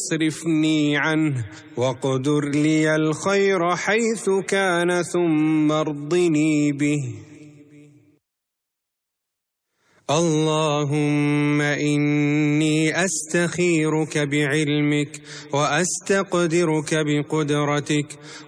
فاصرفني عنه، واقدر لي الخير حيث كان ثم ارضني به. اللهم إني أستخيرك بعلمك وأستقدرك بقدرتك